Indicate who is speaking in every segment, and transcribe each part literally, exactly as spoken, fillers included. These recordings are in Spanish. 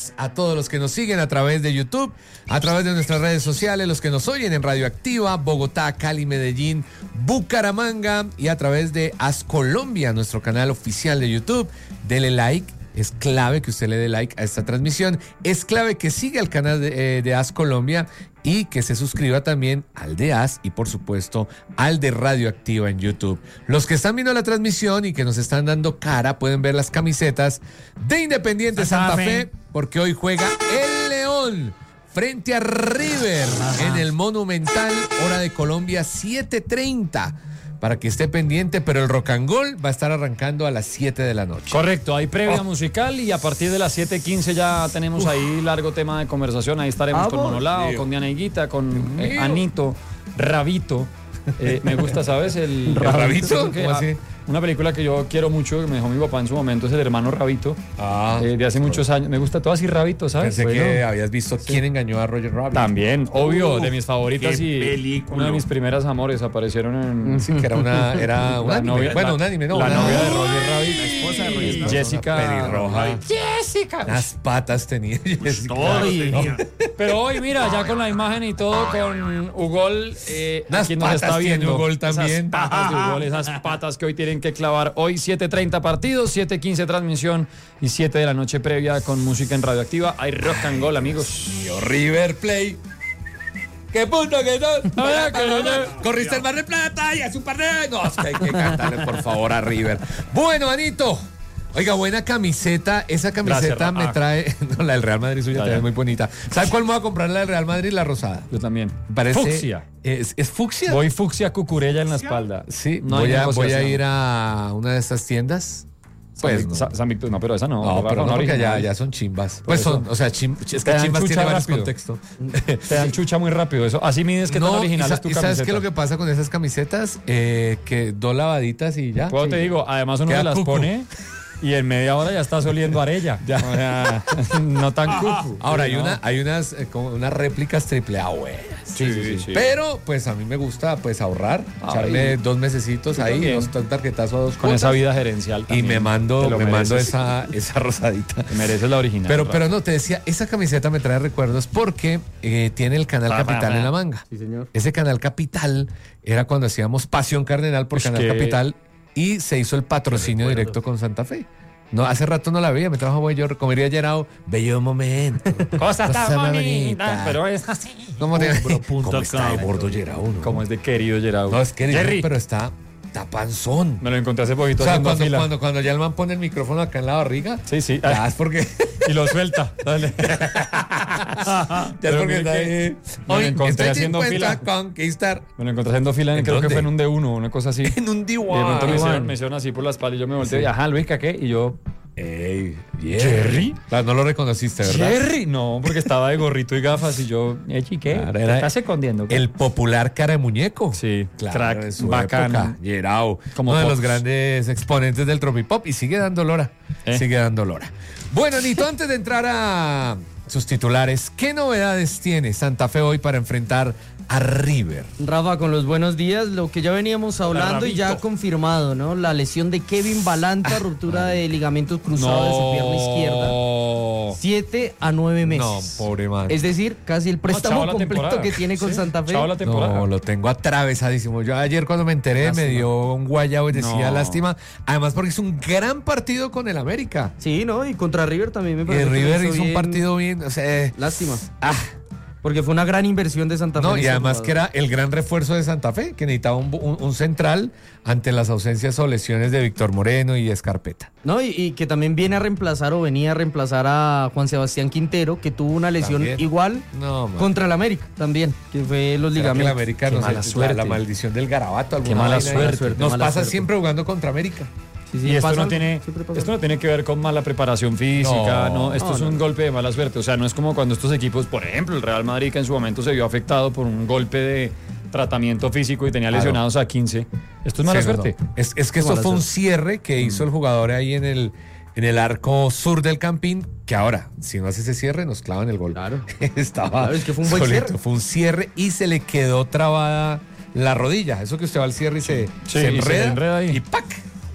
Speaker 1: A todos los que nos siguen a través de YouTube, a través de nuestras redes sociales, los que nos oyen en Radioactiva, Bogotá, Cali, Medellín, Bucaramanga y a través de As Colombia, nuestro canal oficial de YouTube. Dele like, es clave que usted le dé like a esta transmisión, es clave que siga el canal de, eh, de As Colombia y que se suscriba también al de As y por supuesto al de Radioactiva en YouTube. Los que están viendo la transmisión y que nos están dando cara pueden ver las camisetas de Independiente Santa Fe, porque hoy juega el León frente a River en el Monumental, hora de Colombia, siete treinta. Para que esté pendiente, pero el Rock and Roll va a estar arrancando a las siete de la noche.
Speaker 2: Correcto, hay previa
Speaker 1: oh.
Speaker 2: musical y a partir de las siete quince ya tenemos Uf. ahí largo tema de conversación. Ahí estaremos ah, con Monolao, Dios. con Diana Higuita, con eh, Anito, Rabito. Eh, me gusta, ¿sabes? El,
Speaker 1: ¿El Rabito?
Speaker 2: Que,
Speaker 1: ¿Cómo así?
Speaker 2: Una película que yo quiero mucho, que me dejó mi papá en su momento, es El hermano Rabito. Ah, eh, de hace claro. muchos años. Me gusta todo así Rabito, ¿sabes?
Speaker 1: Pensé
Speaker 2: bueno,
Speaker 1: que habías visto sí. quién engañó a Roger Rabbit.
Speaker 2: También, obvio, uh, de mis favoritas y
Speaker 3: película.
Speaker 2: una de mis primeras amores aparecieron en...
Speaker 1: Sí, que era una... Era un anime. Novia, bueno,
Speaker 2: la,
Speaker 1: un anime, ¿no?
Speaker 2: La
Speaker 1: una,
Speaker 2: novia de Roger Rabbit.
Speaker 3: La esposa de Roger Rabbit.
Speaker 2: Jessica.
Speaker 1: Pelirroja.
Speaker 2: Jessica.
Speaker 1: Las patas tenía Jessica.
Speaker 3: Todo tenía.
Speaker 2: Pero hoy, mira, ya con la imagen y todo, con Ugol, eh,
Speaker 1: Las
Speaker 2: quien nos
Speaker 1: patas
Speaker 2: está viendo.
Speaker 1: tiene Ugol también.
Speaker 2: Esas patas de Ugol, esas patas que hoy tienen que clavar. Hoy siete treinta partidos, siete quince transmisión y siete de la noche previa con música en Radioactiva. Hay Rock and Roll, amigos.
Speaker 1: Mío, River Play. ¡Qué punto que no! Corriste el Mar de Plata y a su par de... No, es que hay que cantarle, por favor, a River. Bueno, Anito. Oiga, buena camiseta. Esa camiseta Gracias, me trae... No, la del Real Madrid suya también es muy bonita. ¿Sabes cuál me voy a comprar? La del Real Madrid, la rosada.
Speaker 2: Yo también.
Speaker 1: Parece...
Speaker 2: Fucsia.
Speaker 1: ¿Es, es fucsia?
Speaker 2: Voy fucsia cucurella en la espalda.
Speaker 1: Sí, no voy, a, voy a ir a una de estas tiendas. Pues
Speaker 2: San, no. San Víctor, no, pero esa no.
Speaker 1: No, pero no, porque ya, ya son chimbas. Pues son, o sea, chim, es que chimbas tiene varios contextos.
Speaker 2: Te dan chucha muy rápido. Eso, así mides que no, tan original
Speaker 1: y,
Speaker 2: es tu
Speaker 1: ¿y
Speaker 2: camiseta.
Speaker 1: ¿Sabes qué es lo que pasa con esas camisetas? Eh, que dos lavaditas y ya.
Speaker 2: Pues
Speaker 1: sí.
Speaker 2: te digo, además uno se las cucu. pone... Y en media hora ya estás oliendo a arella. Ya. O sea, no tan cucu.
Speaker 1: Ahora, hay,
Speaker 2: ¿no?
Speaker 1: una, hay unas, eh, como unas réplicas triple A buenas.
Speaker 2: Sí, sí, sí, sí.
Speaker 1: Pero, pues, a mí me gusta, pues, ahorrar. Ay, echarle dos mesecitos ahí, también. dos tarjetazos a dos
Speaker 2: Con
Speaker 1: cuotas,
Speaker 2: esa vida gerencial también.
Speaker 1: Y me mando, me mando esa, esa rosadita.
Speaker 2: Te mereces la original.
Speaker 1: Pero, pero no, te decía, esa camiseta me trae recuerdos porque eh, tiene el Canal Capital en la manga.
Speaker 3: Sí, señor.
Speaker 1: Ese Canal Capital era cuando hacíamos Pasión Cardenal por
Speaker 2: Pues
Speaker 1: Canal
Speaker 2: que...
Speaker 1: Capital. Y se hizo el patrocinio directo con Santa Fe. No, hace rato no la veía, me trajo muy yo, como diría Gerao, bello momento.
Speaker 2: Cosa tan bonita, pero es así.
Speaker 1: ¿Cómo, te... ¿Cómo está de gordo Gerao? ¿No?
Speaker 2: Como es de querido Gerao.
Speaker 1: No, es querido,
Speaker 2: Jerry.
Speaker 1: pero está, está panzón.
Speaker 2: Me lo encontré hace poquito.
Speaker 1: O sea,
Speaker 2: haciendo
Speaker 1: cuando,
Speaker 2: fila.
Speaker 1: cuando, cuando ya el man pone el micrófono acá en la barriga.
Speaker 2: Sí, sí.
Speaker 1: Ya es porque...
Speaker 2: Y lo suelta. Dale.
Speaker 1: Ya es porque está ahí.
Speaker 2: Me lo encontré haciendo fila.
Speaker 1: Conquistar.
Speaker 2: Me lo encontré haciendo fila, en, creo dónde? que fue en un D uno, una cosa así.
Speaker 1: En un D uno.
Speaker 2: Y de pronto me hicieron, me hicieron así por la espalda y yo me volteé sí. y ajá, Luis, ¿qué? Y yo...
Speaker 1: Ey,
Speaker 2: Jerry.
Speaker 1: Claro, no lo reconociste, ¿verdad?
Speaker 2: Jerry, no, porque estaba de gorrito y gafas y yo, ¿eh, chiqué?
Speaker 1: Claro,
Speaker 2: ¿Te estás escondiendo? ¿Qué?
Speaker 1: El popular cara de muñeco.
Speaker 2: Sí,
Speaker 1: claro,
Speaker 2: crack,
Speaker 1: en su
Speaker 2: bacán.
Speaker 1: época, Gerao,
Speaker 2: como
Speaker 1: uno de
Speaker 2: Pops.
Speaker 1: los grandes exponentes del tropipop y sigue dando lora. ¿Eh? Sigue dando lora. Bueno, Nito, antes de entrar a sus titulares, ¿qué novedades tiene Santa Fe hoy para enfrentar a River?
Speaker 4: Rafa, con los buenos días, lo que ya veníamos hablando y ya confirmado, ¿no? La lesión de Kevin Balanta, ruptura de ligamentos cruzados no. de su pierna izquierda. Siete a nueve meses.
Speaker 1: No, pobre man.
Speaker 4: Es decir, casi el préstamo
Speaker 2: no,
Speaker 4: completo que tiene con
Speaker 2: sí,
Speaker 4: Santa Fe.
Speaker 2: La
Speaker 1: no, lo tengo atravesadísimo. Yo ayer cuando me enteré lástima. me dio un guayabo y decía no. lástima. Además porque es un gran partido con el América.
Speaker 4: Sí, ¿no? Y contra River también me parece.
Speaker 1: Y River hizo
Speaker 4: bien.
Speaker 1: un partido bien, o sea...
Speaker 4: Lástima.
Speaker 1: Ah...
Speaker 4: Porque fue una gran inversión de Santa Fe.
Speaker 1: No, y además jugador. que era el gran refuerzo de Santa Fe, que necesitaba un, un, un central ante las ausencias o lesiones de Víctor Moreno y Escarpeta.
Speaker 4: No, y, y que también viene a reemplazar o venía a reemplazar a Juan Sebastián Quintero, que tuvo una lesión
Speaker 1: ¿También?
Speaker 4: igual
Speaker 1: no,
Speaker 4: contra el América también, que fue los ligamentos.
Speaker 1: El América
Speaker 2: Qué
Speaker 1: no
Speaker 2: mala
Speaker 1: sé,
Speaker 2: suerte.
Speaker 1: La, la maldición del garabato.
Speaker 2: Qué mala suerte.
Speaker 1: suerte. Nos
Speaker 4: mala
Speaker 1: pasa
Speaker 4: suerte.
Speaker 1: siempre jugando contra América.
Speaker 4: Sí, sí,
Speaker 2: y esto no,
Speaker 4: algo,
Speaker 2: tiene, esto no tiene que ver con mala preparación física, no, no esto
Speaker 4: no,
Speaker 2: es un no. golpe de mala suerte. O sea, no es como cuando estos equipos, por ejemplo, el Real Madrid, que en su momento se vio afectado por un golpe de tratamiento físico y tenía claro. lesionados a quince. Esto es mala sí, suerte.
Speaker 1: No, no. Es, es que esto fue un cierre que hizo el jugador ahí en el, en el arco sur del Campín, que ahora, si no hace ese cierre, nos clavan el gol.
Speaker 4: Claro.
Speaker 1: Estaba
Speaker 4: claro, es que fue un buen
Speaker 1: solito.
Speaker 4: cierre.
Speaker 1: Fue un cierre y se le quedó trabada la rodilla. Eso que usted va al cierre y se,
Speaker 2: sí,
Speaker 1: se enreda,
Speaker 2: y, se enreda ahí.
Speaker 1: y ¡pac!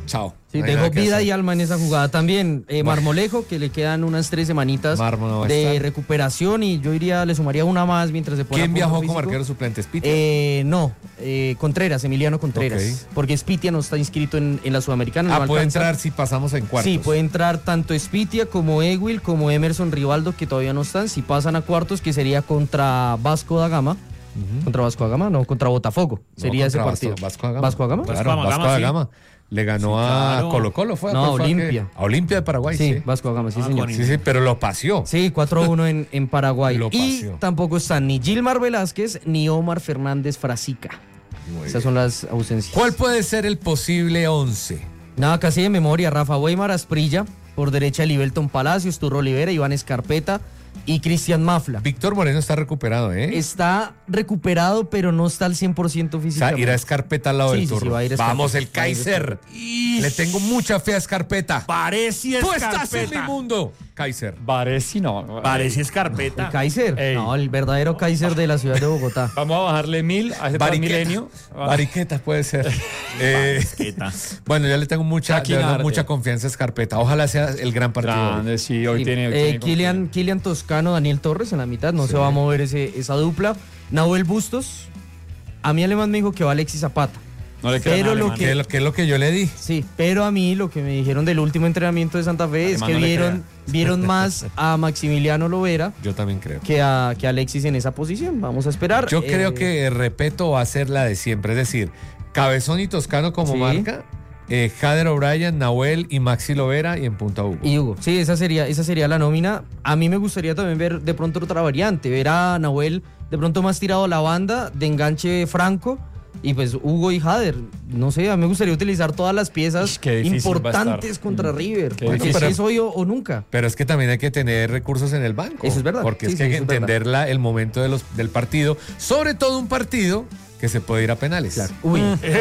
Speaker 1: chao.
Speaker 4: Sí,
Speaker 1: no
Speaker 4: dejó vida y alma en esa jugada. También eh, bueno. Marmolejo, que le quedan unas tres semanitas no de recuperación y yo iría, le sumaría una más mientras se pone.
Speaker 1: ¿Quién viajó como arquero suplente? ¿Spitia?
Speaker 4: Eh, no, eh, Contreras, Emiliano Contreras. Okay. Porque Spitia no está inscrito en, en la Sudamericana.
Speaker 1: Ah,
Speaker 4: no
Speaker 1: puede
Speaker 4: alcanza.
Speaker 1: entrar si pasamos en cuartos.
Speaker 4: Sí, puede entrar tanto Spitia como Ewil, como Emerson Rivaldo, que todavía no están. Si pasan a cuartos, que sería contra Vasco da Gama. Uh-huh. ¿Contra Vasco da Gama? No, contra Botafogo. No, sería ese partido.
Speaker 1: Vasco da Gama.
Speaker 4: ¿Vasco da Gama?
Speaker 1: Claro, Vasco da Gama. Vasco da Gama. Sí. Le ganó sí, claro. a Colo Colo, fue
Speaker 4: no, a Olimpia.
Speaker 1: A Olimpia de Paraguay,
Speaker 4: sí.
Speaker 1: Sí,
Speaker 4: Vasco da Gama, sí,
Speaker 1: ah,
Speaker 4: señor.
Speaker 1: Sí, sí, pero lo paseó.
Speaker 4: Sí, cuatro a uno en, en Paraguay.
Speaker 1: Lo
Speaker 4: y tampoco están ni Gilmar Velázquez ni Omar Fernández Frasica. Muy Esas bien. Son las ausencias.
Speaker 1: ¿Cuál puede ser el posible once?
Speaker 4: Nada, casi de memoria. Rafa Weimar, Asprilla. Por derecha, Libelton Palacios, Turro Olivera, Iván Escarpeta y Cristian Mafla.
Speaker 1: Víctor Moreno está recuperado, ¿eh?
Speaker 4: Está recuperado, pero no está al cien por ciento físicamente.
Speaker 1: O sea, irá a Escarpeta al lado
Speaker 4: sí,
Speaker 1: del
Speaker 4: sí,
Speaker 1: Turro.
Speaker 4: Sí, va a ir
Speaker 1: Vamos, el Kaiser. Le tengo mucha fe a Escarpeta.
Speaker 3: Parece Escarpeta.
Speaker 1: Tú estás en mi mundo, Kaiser.
Speaker 2: Parece no.
Speaker 3: Parece Escarpeta.
Speaker 4: ¿El Kaiser? Ey. No, el verdadero Kaiser de la ciudad de Bogotá.
Speaker 2: Vamos a bajarle mil a ese Transmilenio.
Speaker 1: Bariqueta puede ser. eh, bueno, yo le tengo mucha, verdad, mucha confianza a Escarpeta. Ojalá sea el gran partido.
Speaker 2: Grande, sí, hoy
Speaker 4: sí,
Speaker 2: tiene. Hoy
Speaker 4: eh,
Speaker 2: tiene
Speaker 4: Kilian, Kilian Toscano, Daniel Torres en la mitad. No sí. se va a mover ese, esa dupla. Nahuel Bustos. A mí Alemán me dijo que va Alexis Zapata.
Speaker 2: No le
Speaker 1: pero lo que, que, que es lo que yo le di.
Speaker 4: Sí, pero a mí lo que me dijeron del último entrenamiento de Santa Fe es que no vieron, vieron más a Maximiliano Lovera.
Speaker 1: Yo también creo.
Speaker 4: Que a, que a Alexis en esa posición. Vamos a esperar.
Speaker 1: Yo
Speaker 4: eh,
Speaker 1: creo que Repeto va a ser la de siempre. Es decir, Cabezón y Toscano como sí. marca. Eh, Jader O'Brien, Nahuel y Maxi Lovera y en punta Hugo.
Speaker 4: Y Hugo, sí, esa sería, esa sería la nómina. A mí me gustaría también ver de pronto otra variante, ver a Nahuel de pronto más tirado a la banda, de enganche Franco, y pues Hugo y Jader. No sé, a mí me gustaría utilizar todas las piezas importantes contra River. Qué porque si es hoy o, o nunca.
Speaker 1: Pero es que también hay que tener recursos en el banco.
Speaker 4: Eso es verdad.
Speaker 1: Porque
Speaker 4: sí,
Speaker 1: es que
Speaker 4: sí,
Speaker 1: hay que entender la, el momento de los, del partido, sobre todo un partido que se puede ir a penales.
Speaker 4: Claro. Uy.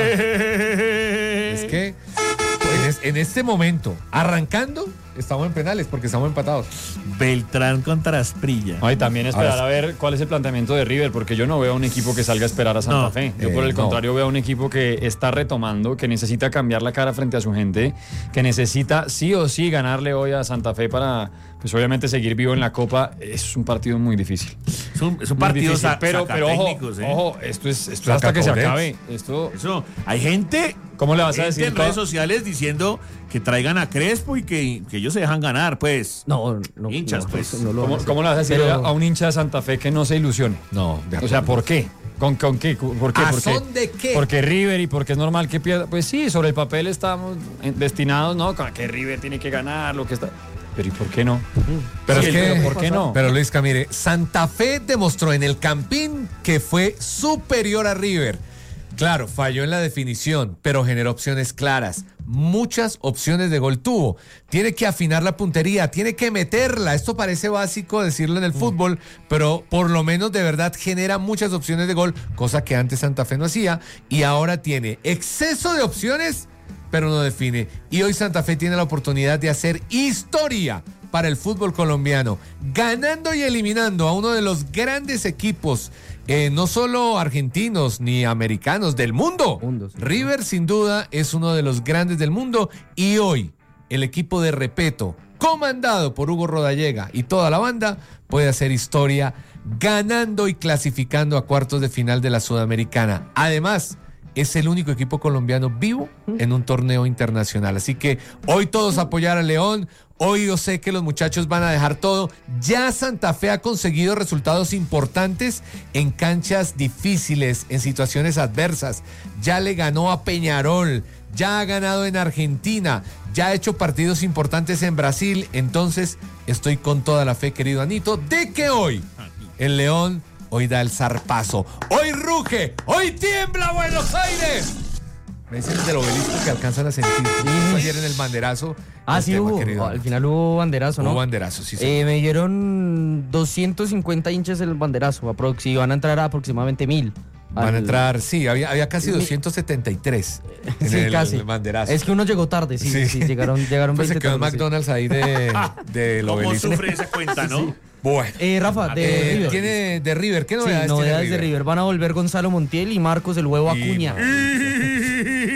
Speaker 1: Es que en, es, en este momento, arrancando, estamos en penales porque estamos empatados.
Speaker 3: Beltrán contra Asprilla.
Speaker 2: No, y también esperar a ver cuál es el planteamiento de River, porque yo no veo un equipo que salga a esperar a Santa no, Fe. Yo eh, por el no. contrario veo un equipo que está retomando, que necesita cambiar la cara frente a su gente, que necesita sí o sí ganarle hoy a Santa Fe para, pues obviamente seguir vivo en la Copa. Es un partido muy difícil.
Speaker 3: Es un, es un partido difícil, sa-
Speaker 2: pero, pero ojo,
Speaker 3: ¿eh?
Speaker 2: ojo, esto es, esto es hasta que se acabe. Esto,
Speaker 3: Eso, hay gente...
Speaker 2: ¿Cómo le vas a decir?
Speaker 3: En redes sociales diciendo que traigan a Crespo y que, que ellos se dejan ganar, pues.
Speaker 4: No, no.
Speaker 3: Hinchas,
Speaker 4: no,
Speaker 3: pues.
Speaker 4: No lo
Speaker 2: ¿Cómo, ¿Cómo le vas a decir Pero... a un hincha de Santa Fe que no se ilusione?
Speaker 1: No, de
Speaker 2: O sea, ¿por qué? ¿Con, con qué? ¿Por qué?
Speaker 1: ¿A
Speaker 2: ¿Por
Speaker 1: son de qué?
Speaker 2: Porque River y porque es normal que pierda. Pues sí, sobre el papel estamos destinados, ¿no? Que River tiene que ganar, lo que está. Pero ¿y por qué no?
Speaker 1: Pero
Speaker 2: sí,
Speaker 1: es que,
Speaker 2: pero ¿por qué no?
Speaker 1: Pero Luisca, mire, Santa Fe demostró en el Campín que fue superior a River. Claro, falló en la definición, pero generó opciones claras. Muchas opciones de gol tuvo. Tiene que afinar la puntería, tiene que meterla. Esto parece básico decirlo en el mm. fútbol, pero por lo menos de verdad genera muchas opciones de gol, cosa que antes Santa Fe no hacía. Y ahora tiene exceso de opciones, pero no define. Y hoy Santa Fe tiene la oportunidad de hacer historia para el fútbol colombiano, ganando y eliminando a uno de los grandes equipos, eh, no solo argentinos ni americanos, del mundo. mundo sí. River sin duda es uno de los grandes del mundo y hoy el equipo de Repeto, comandado por Hugo Rodallega y toda la banda, puede hacer historia ganando y clasificando a cuartos de final de la Sudamericana. Además, es el único equipo colombiano vivo en un torneo internacional. Así que hoy todos apoyar a León. Hoy yo sé que los muchachos van a dejar todo. Ya Santa Fe ha conseguido resultados importantes en canchas difíciles, en situaciones adversas. Ya le ganó a Peñarol, ya ha ganado en Argentina, ya ha hecho partidos importantes en Brasil. Entonces estoy con toda la fe, querido Anito, de que hoy el León hoy da el zarpazo. Hoy ruge, hoy tiembla Buenos Aires. Me dicen del obelisco que alcanzan a sentir. Sí. Ayer en el banderazo.
Speaker 4: Ah, sí hubo. Oh, al final hubo banderazo, ¿no?
Speaker 1: Hubo banderazo, sí. sí.
Speaker 4: Eh, me dieron doscientos cincuenta hinchas en el banderazo. Aprox- y van a entrar a aproximadamente mil.
Speaker 1: Van al... a entrar, sí, había, había casi doscientos setenta y tres en
Speaker 4: sí,
Speaker 1: el,
Speaker 4: casi.
Speaker 1: el banderazo.
Speaker 4: Es que uno llegó tarde, sí, sí, sí llegaron, llegaron
Speaker 1: pues
Speaker 4: veinte
Speaker 1: se quedó en
Speaker 4: tarde,
Speaker 1: McDonald's
Speaker 4: sí.
Speaker 1: ahí de, del
Speaker 3: ¿Cómo
Speaker 1: obelisco.
Speaker 3: sufre esa cuenta, no?
Speaker 1: Sí. Bueno.
Speaker 4: Eh, Rafa, de
Speaker 1: eh,
Speaker 4: River.
Speaker 1: Tiene de River, ¿qué novedades,
Speaker 4: sí, novedades
Speaker 1: tiene River?
Speaker 4: de River? Van a volver Gonzalo Montiel y Marcos el Huevo Acuña.
Speaker 1: Y...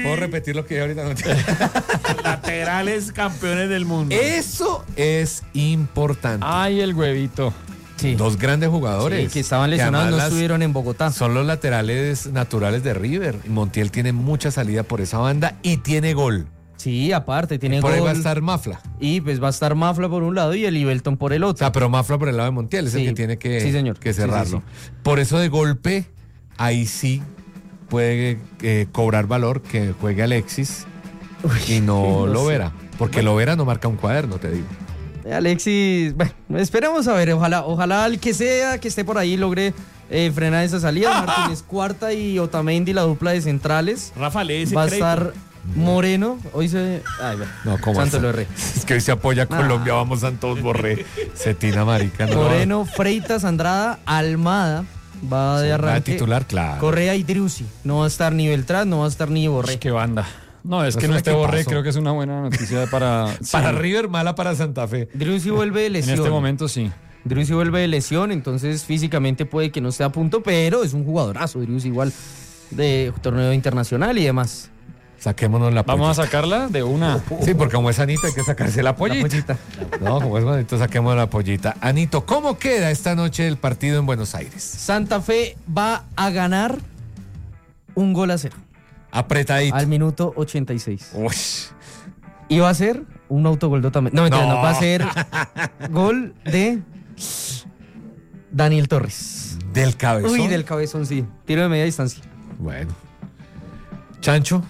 Speaker 1: ¿Puedo repetir lo que dije ahorita?
Speaker 3: Laterales campeones del mundo.
Speaker 1: Eso es importante.
Speaker 2: Ay, el huevito.
Speaker 4: Sí.
Speaker 1: Dos grandes jugadores.
Speaker 4: Sí, que estaban lesionados,
Speaker 1: además
Speaker 4: no
Speaker 1: las-
Speaker 4: estuvieron en Bogotá.
Speaker 1: Son los laterales naturales de River. Montiel tiene mucha salida por esa banda y tiene gol.
Speaker 4: Sí, aparte, tiene
Speaker 1: Por ahí va a
Speaker 4: gol.
Speaker 1: estar Mafla.
Speaker 4: Y pues va a estar Mafla por un lado y el Ibelton por el
Speaker 1: O
Speaker 4: otro.
Speaker 1: sea, pero Mafla por el lado de Montiel es el
Speaker 4: Sí.
Speaker 1: que tiene que,
Speaker 4: Sí, señor.
Speaker 1: que
Speaker 4: Sí, sí,
Speaker 1: cerrarlo.
Speaker 4: sí.
Speaker 1: Por eso de golpe, ahí sí puede eh, cobrar valor que juegue Alexis y no,
Speaker 4: no
Speaker 1: lo
Speaker 4: sé.
Speaker 1: verá. Porque lo verá no marca un cuaderno, te digo.
Speaker 4: Alexis, bueno, esperemos a ver, ojalá, ojalá el que sea que esté por ahí logre eh, frenar esa salida. Martínez Cuarta y Otamendi, la dupla de centrales.
Speaker 3: Rafa, lee ese
Speaker 4: Va a
Speaker 3: crédito.
Speaker 4: estar Moreno. Hoy se. Ay, bueno.
Speaker 1: No, ¿cómo
Speaker 4: Santo
Speaker 1: así?
Speaker 4: lo erré.
Speaker 1: Es que hoy se apoya a
Speaker 4: Ah.
Speaker 1: Colombia, vamos Santos Borré. Cetina marica. No,
Speaker 4: Moreno, Freitas, Andrada, Almada. Va de
Speaker 1: Va a
Speaker 4: arranque.
Speaker 1: titular, claro.
Speaker 4: Correa y Driussi. No va a estar ni Beltrán, no va a estar ni Borré.
Speaker 2: Qué banda. No, es
Speaker 1: Es
Speaker 2: que no
Speaker 1: un
Speaker 2: esté Borré,
Speaker 1: equipazo.
Speaker 2: creo que es una buena noticia para...
Speaker 1: Para
Speaker 2: sí,
Speaker 1: River, mala para Santa Fe.
Speaker 4: Driussi vuelve de
Speaker 2: en
Speaker 4: lesión.
Speaker 2: este momento sí.
Speaker 4: Driussi vuelve de lesión, entonces físicamente puede que no esté a punto, pero es un jugadorazo, Driussi igual de torneo internacional y demás.
Speaker 1: Saquémonos la
Speaker 2: Vamos
Speaker 1: pollita.
Speaker 2: a sacarla de una.
Speaker 1: Sí, porque como es Anito hay que sacarse la pollita.
Speaker 4: La pollita.
Speaker 1: No, como es bonito, saquemos la pollita. Anito, ¿cómo queda esta noche el partido en Buenos Aires?
Speaker 4: Santa Fe va a ganar un gol a cero
Speaker 1: Apretadito.
Speaker 4: al minuto ochenta y seis.
Speaker 1: Uy.
Speaker 4: Y va a ser un autogol de Otamendi. No, mentira,
Speaker 1: No.
Speaker 4: no, va a ser gol de Daniel Torres.
Speaker 1: Del cabezón.
Speaker 4: Uy, del cabezón, sí. Tiro de media distancia.
Speaker 1: Bueno. Chancho.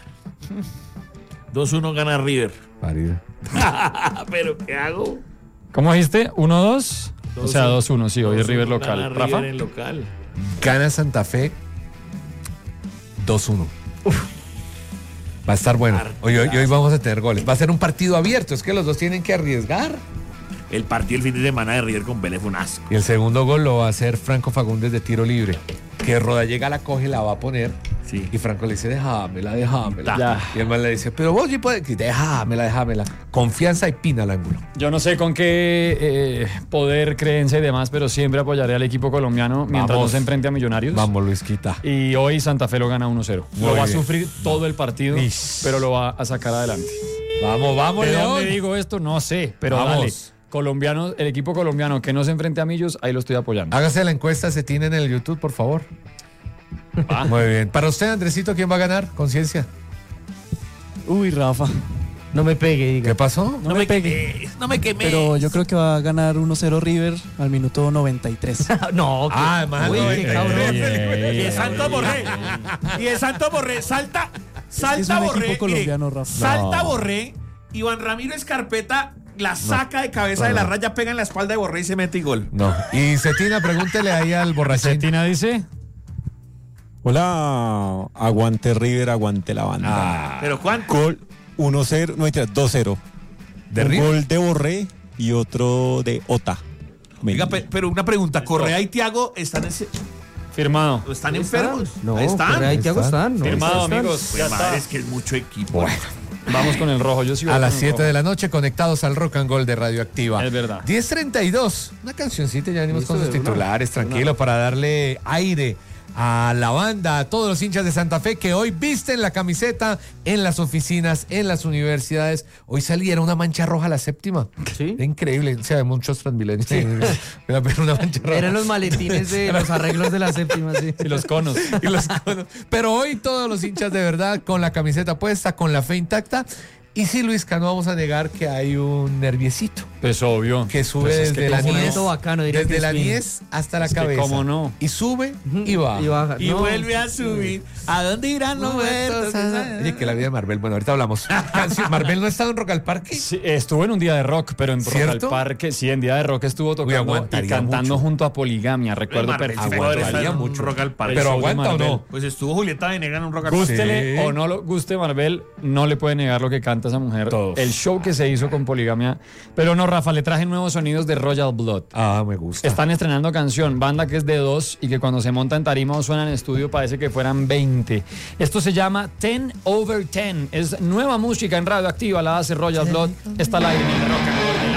Speaker 3: dos uno gana River.
Speaker 1: Parido.
Speaker 3: ¿Pero qué hago?
Speaker 2: ¿Cómo dijiste? ¿uno dos? O sea, dos uno, sí, hoy es River
Speaker 3: Gana
Speaker 2: local. Rafa.
Speaker 3: River en local.
Speaker 1: Gana Santa Fe dos uno. Va a estar bueno. Hoy, hoy, hoy vamos a tener goles. Va a ser un partido abierto. Es que los dos tienen que arriesgar.
Speaker 3: El partido el fin de semana de River con Vélez fue un asco.
Speaker 1: Y el segundo gol lo va a hacer Franco Fagundes de tiro libre. Que Rodallega la coge, la va a poner.
Speaker 3: Sí.
Speaker 1: Y Franco le dice, déjamela, déjamela.
Speaker 2: Ya.
Speaker 1: Y el man le dice, pero vos sí puedes. Déjamela, déjamela. Confianza y pina al ángulo.
Speaker 2: Yo no sé con qué eh, poder, creencia y demás, pero siempre apoyaré al equipo colombiano mientras
Speaker 1: Vamos.
Speaker 2: no se enfrente a Millonarios.
Speaker 1: Vamos, Luis, quita.
Speaker 2: Y hoy Santa Fe lo gana uno cero.
Speaker 1: Muy
Speaker 2: Lo va a
Speaker 1: bien.
Speaker 2: sufrir todo el partido,
Speaker 1: Ish.
Speaker 2: pero lo va a sacar adelante.
Speaker 1: Vamos, vamos,
Speaker 2: ¿De dónde
Speaker 1: León.
Speaker 2: digo esto? No sé, pero
Speaker 1: Vamos.
Speaker 2: dale. Colombiano, el equipo colombiano que no se enfrente a Millos, ahí lo estoy apoyando.
Speaker 1: Hágase la encuesta, se tiene en el YouTube, por favor.
Speaker 2: Va.
Speaker 1: Muy bien. Para usted, Andresito, ¿quién va a ganar? Conciencia.
Speaker 5: Uy, Rafa.
Speaker 4: No me pegue, diga.
Speaker 1: ¿Qué pasó?
Speaker 3: No, me quemé, no me quemé.
Speaker 5: Pero yo creo que va a ganar uno cero River al minuto noventa y tres.
Speaker 4: No, que-
Speaker 1: Ah, además,
Speaker 4: uy,
Speaker 1: no,
Speaker 4: qué
Speaker 1: eh,
Speaker 4: cabrón.
Speaker 3: Y el Santo Borré. Y el Santo Borré. Salta. Salta
Speaker 5: es un
Speaker 3: Borré.
Speaker 5: equipo colombiano,
Speaker 3: mire,
Speaker 5: Rafa.
Speaker 3: Salta
Speaker 1: No.
Speaker 3: Borré. Iván Ramiro Escarpeta la saca de cabeza de la raya, pega en la espalda de Borré y se mete y gol.
Speaker 1: No. Y Cetina, pregúntele ahí al borrachín.
Speaker 2: Cetina dice,
Speaker 6: Hola, aguante River, aguante la banda.
Speaker 1: Ah,
Speaker 3: Pero Juan,
Speaker 6: Gol uno cero, no mentira, dos cero.
Speaker 1: ¿de
Speaker 6: Un
Speaker 1: River?
Speaker 6: gol de Borré y otro de Ota.
Speaker 3: oiga, pe- pero una pregunta, Correa y Tiago están, en-
Speaker 2: firmado.
Speaker 3: están
Speaker 4: Ahí
Speaker 3: enfermos.
Speaker 4: No,
Speaker 3: Ahí están.
Speaker 4: Correa y Thiago están. ¿no?
Speaker 2: Firmado,
Speaker 4: Están.
Speaker 2: amigos.
Speaker 3: Pues
Speaker 2: Ya
Speaker 3: madre,
Speaker 2: está.
Speaker 3: es que es mucho equipo.
Speaker 1: Bueno.
Speaker 2: Vamos con el rojo. Yo sí voy
Speaker 1: A las
Speaker 2: con el
Speaker 1: siete
Speaker 2: rojo.
Speaker 1: de la noche, conectados al Rock and Roll de Radioactiva.
Speaker 2: Es verdad.
Speaker 1: diez treinta y dos. Una cancioncita, ya venimos
Speaker 4: Listo,
Speaker 1: con sus
Speaker 4: de una.
Speaker 1: titulares, tranquilo, para darle aire a la banda, a todos los hinchas de Santa Fe que hoy visten la camiseta en las oficinas, en las universidades. Hoy saliera una mancha roja la séptima.
Speaker 4: Sí.
Speaker 1: Increíble, o sea, muchos transmilenios. Voy a ver una mancha roja.
Speaker 4: Eran los maletines de los arreglos de la séptima, sí.
Speaker 2: Y los conos.
Speaker 1: Y los conos. Pero hoy todos los hinchas de verdad con la camiseta puesta, con la fe intacta. Y sí, Luisca, no vamos a negar que hay un nerviecito
Speaker 2: Pues obvio.
Speaker 1: que sube
Speaker 2: Pues es que
Speaker 1: desde la
Speaker 2: cómo no.
Speaker 1: niez,
Speaker 4: Bacano, diría
Speaker 1: desde
Speaker 4: que
Speaker 1: la
Speaker 4: sí.
Speaker 1: niez hasta la
Speaker 2: Es que
Speaker 1: cabeza.
Speaker 2: cómo no.
Speaker 1: Y sube y baja.
Speaker 4: Y baja.
Speaker 3: Y
Speaker 4: No.
Speaker 3: vuelve a subir. ¿A dónde irán los muertos?
Speaker 1: Oye, que la vida de Marvel. Bueno, ahorita hablamos. Canción- Marvel no ha estado en Rock al Parque.
Speaker 2: Sí, estuvo en un día de rock, pero en Rock al
Speaker 1: ¿Cierto?
Speaker 2: Parque, sí, en día de rock estuvo tocando y
Speaker 1: aguantaría
Speaker 2: cantando
Speaker 1: mucho.
Speaker 2: junto a Poligamia, recuerdo
Speaker 3: Marvel,
Speaker 2: perfecto.
Speaker 1: aguantaría
Speaker 3: en un
Speaker 1: mucho.
Speaker 3: Rock al Parque.
Speaker 1: Pero
Speaker 2: show de
Speaker 1: aguanta o no.
Speaker 2: Marvel.
Speaker 3: Pues estuvo Julieta Venegas en un Rock al Parque.
Speaker 2: Gústele
Speaker 1: Sí.
Speaker 2: o no lo guste Marvel, no le puede negar lo que canta esa mujer.
Speaker 1: Todos.
Speaker 2: El show que se hizo con Poligamia. Pero no, Rafa, le traje nuevos sonidos de Royal Blood.
Speaker 1: Ah, me gusta.
Speaker 2: Están estrenando canción, banda que es de dos y que cuando se monta en tarima o suena en estudio parece que fueran veinte. Esto se llama ten over ten. Es nueva música en Radio Activa, la hace Royal Blood. Está la aire en el Rock and Roll.